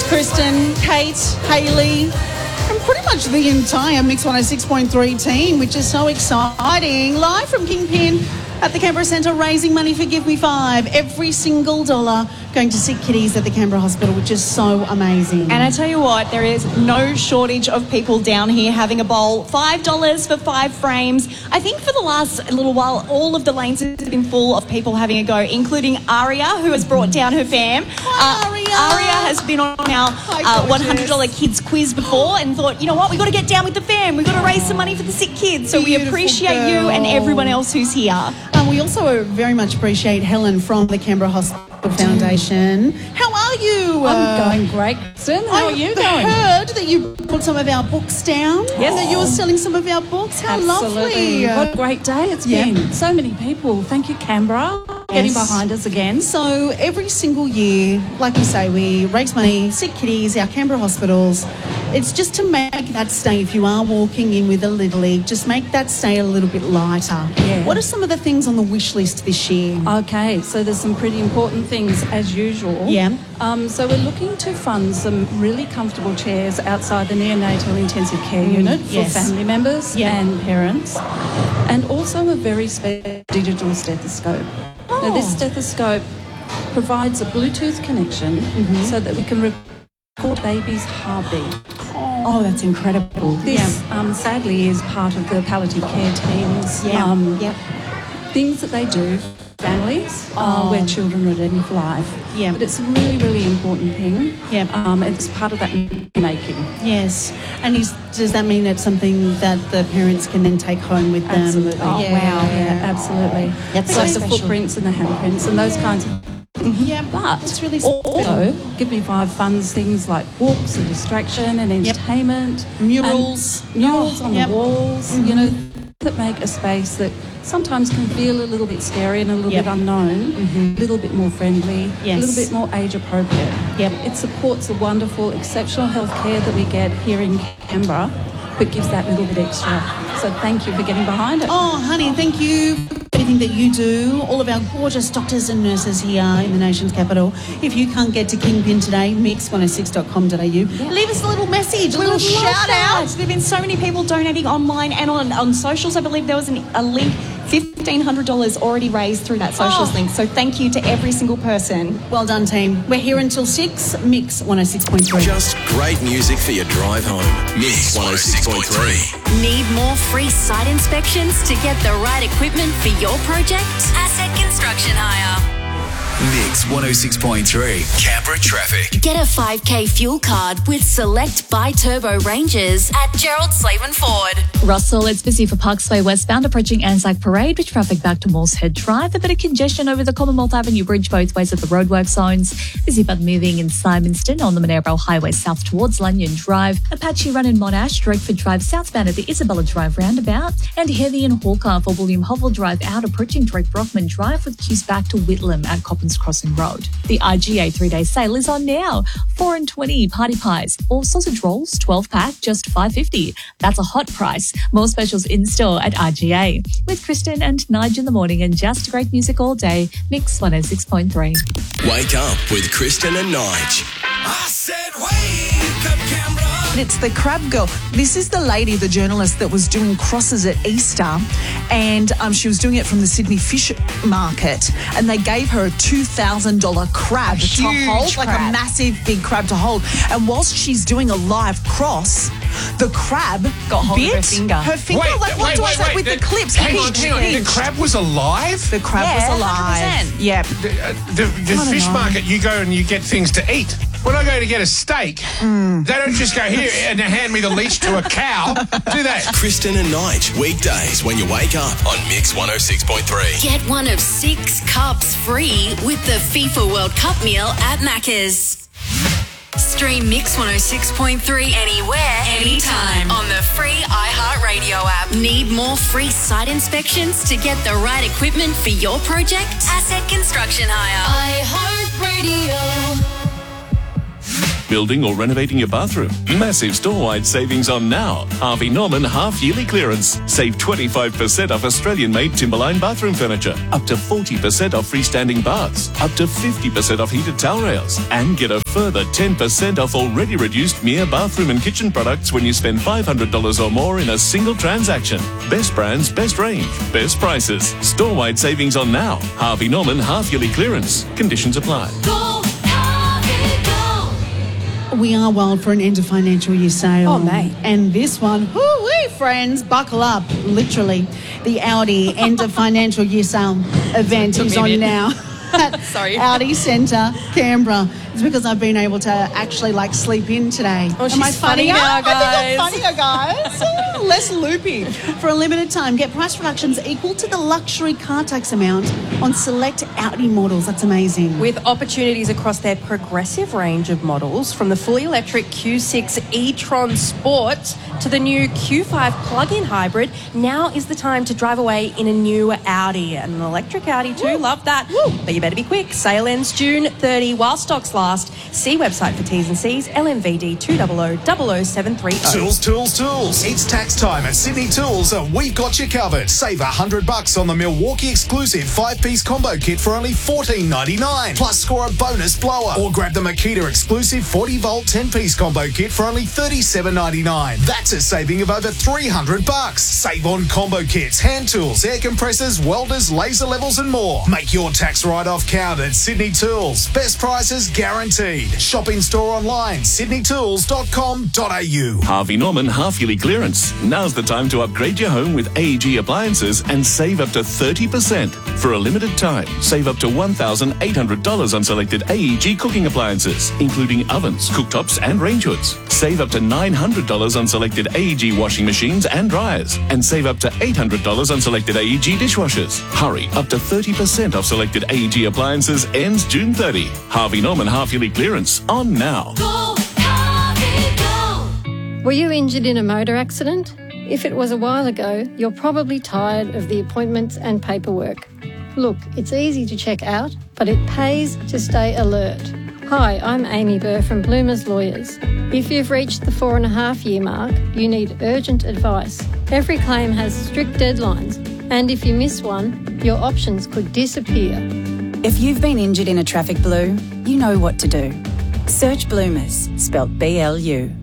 Kristen, Kate, Hayley, and pretty much the entire Mix 106.3 team, which is so exciting. Live from Kingpin at the Canberra Centre, raising money for Give Me Five. Every single dollar going to sick kiddies at the Canberra Hospital, which is so amazing. And I tell you what, there is no shortage of people down here having a bowl. $5 for 5 frames. I think for the last little while, all of the lanes have been full of people having a go, including Aria, who has brought down her fam. Hi, Aria. Aria has been on our $100 kids quiz before and thought, you know what, we've got to get down with the fam. We've got to raise some money for the sick kids. So we appreciate you and everyone else who's here. We also very much appreciate Helen from the Canberra Hospital Foundation. How are you? I'm going great. Sim, how are you going? I heard that you put some of our books down. Yes. That you were selling some of our books. How Absolutely. lovely. What a great day it's been. So many people. Thank you, Canberra, getting behind us again. So every single year, like we say, we raise money, sick kiddies, our Canberra hospitals. It's just to make that stay, if you are walking in with a Little League, just make that stay a little bit lighter. Yeah. What are some of the things on the wish list this year? Okay, so there's some pretty important things as usual. Yeah. So we're looking to fund some really comfortable chairs outside the neonatal intensive care unit for family members and parents, and also a very special digital stethoscope. Now this stethoscope provides a Bluetooth connection so that we can record baby's heartbeat. Oh, that's incredible. This sadly is part of the palliative care teams. Things that they do, families, where children are at end of life. Yeah. But it's a really, really important thing. Yeah. It's part of that making. Yes. And does that mean it's something that the parents can then take home with them? Absolutely. Oh, wow. Yeah, absolutely. That's like so the special. footprints and the handprints and those kinds of Yeah, But it's really also, Give Me Five funds things like books and distraction and entertainment. Murals. Murals on the walls, you know, that make a space that sometimes can feel a little bit scary and a little bit unknown, a little bit more friendly, a little bit more age appropriate. It supports the wonderful, exceptional health care that we get here in Canberra, but gives that little bit extra. So thank you for getting behind it. Oh, honey, thank you for everything that you do. All of our gorgeous doctors and nurses here in the nation's capital. If you can't get to Kingpin today, mix106.com.au. Leave us a little message, a little shout out. There have been so many people donating online and on socials. I believe there was a link, $1,500 already raised through that socials link. So thank you to every single person. Well done, team. We're here until 6, Mix 106.3. Just great music for your drive home. Mix 106.3. Need more free site inspections to get the right equipment for your project? Asset Construction Hire. Mix 106.3. Canberra traffic. Get a 5K fuel card with select bi-turbo ranges at Gerald Slavin Ford. Russell, it's busy for Parksway westbound approaching Anzac Parade with traffic back to Moorehead Drive. A bit of congestion over the Commonwealth Avenue Bridge both ways of the roadwork zones. Busy but moving in Symonston on the Monaro Highway south towards Lanyon Drive. Apache Run in Monash, Drakeford Drive southbound at the Isabella Drive roundabout. And heavy in Hawker for William Hovell Drive out approaching Drake Brockman Drive with queues back to Whitlam at Coppins Crossing Road. The IGA 3-day sale is on now. 4 and 20 party pies or sausage rolls, 12 pack, just $5.50. That's a hot price. More specials in store at IGA. With Kristen and Nige in the morning and just great music all day. Mix 106.3. Wake up with Kristen and Nige. I said wake up, Canberra. It's the Crab Girl. This is the lady, the journalist, that was doing crosses at Easter, and she was doing it from the Sydney Fish Market, and they gave her a $2,000 crab to hold, like a massive big crab to hold. And whilst she's doing a live cross, the crab got hold bit of her finger. Her finger, Wait, with the clips. Hang on. The crab was alive? The crab was alive. 100%. Yeah. The fish market, you go and you get things to eat. When I go to get a steak, they don't just go here and hand me the leash to a cow. Do that. Kristen and Nige, weekdays when you wake up on Mix 106.3. Get one of 6 cups free with the FIFA World Cup meal at Macca's. Stream Mix 106.3 anywhere, anytime on the free iHeartRadio app. Need more free site inspections to get the right equipment for your project? Asset Construction Hire. iHeartRadio. building or renovating your bathroom? Massive store-wide savings on now. Harvey Norman half-yearly clearance. Save 25% off Australian-made Timberline bathroom furniture. Up to 40% off freestanding baths. Up to 50% off heated towel rails. And get a further 10% off already reduced Mere bathroom and kitchen products when you spend $500 or more in a single transaction. Best brands, best range, best prices. Store-wide savings on now. Harvey Norman half-yearly clearance. Conditions apply. We are wild for an end of financial year sale. Oh, mate. And this one, whoo-wee, friends, buckle up. Literally, the Audi end of financial year sale event is on now at Audi Centre, Canberra. It's because I've been able to actually sleep in today. Oh, she's funny now, guys. I think I'm funnier, guys. Less loopy. For a limited time, get price reductions equal to the luxury car tax amount on select Audi models. That's amazing. With opportunities across their progressive range of models, from the fully electric Q6 e-tron Sport to the new Q5 plug-in hybrid, now is the time to drive away in a new Audi. And an electric Audi too, love that. But you better be quick. Sale ends June 30 while stocks last. See website for T's and C's, LMVD 2000730. Tools. It's tax time at Sydney Tools and we've got you covered. Save $100 on the Milwaukee exclusive 5-piece combo kit for only $14.99. Plus score a bonus blower. Or grab the Makita exclusive 40-volt 10-piece combo kit for only $37.99. That's a saving of over $300. Save on combo kits, hand tools, air compressors, welders, laser levels and more. Make your tax write-off count at Sydney Tools. Best prices guaranteed. Shop in store online, sydneytools.com.au. Harvey Norman half-yearly clearance. Now's the time to upgrade your home with AEG appliances and save up to 30%. For a limited time, save up to $1,800 on selected AEG cooking appliances, including ovens, cooktops and range hoods. Save up to $900 on selected AEG washing machines and dryers. And save up to $800 on selected AEG dishwashers. Hurry, up to 30% off selected AEG appliances ends June 30. Harvey Norman half-yearly clearance on now. Were you injured in a motor accident? If it was a while ago, you're probably tired of the appointments and paperwork. Look, it's easy to check out, but it pays to stay alert. Hi, I'm Amy Burr from Bloomers Lawyers. If you've reached the 4.5-year mark, you need urgent advice. Every claim has strict deadlines, and if you miss one, your options could disappear. If you've been injured in a traffic blue, you know what to do. Search Bloomers, spelt BLU.